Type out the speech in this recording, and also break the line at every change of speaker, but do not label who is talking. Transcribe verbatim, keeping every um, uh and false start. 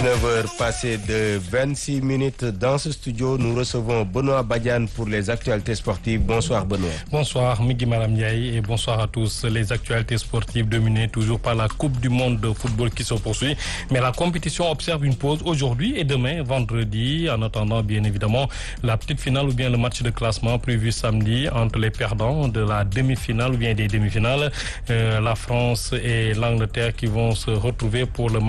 neuf heures passées de vingt-six minutes dans ce studio, nous recevons Benoît Badiane pour les actualités sportives. Bonsoir Benoît.
Bonsoir Migui Maram Ndiaye et bonsoir à tous. Les actualités sportives dominées toujours par la Coupe du monde de football qui se poursuit. Mais la compétition observe une pause aujourd'hui et demain, vendredi, en attendant bien évidemment la petite finale ou bien le match de classement prévu samedi entre les perdants de la demi-finale ou bien des demi-finales. Euh, la France et l'Angleterre qui vont se retrouver pour le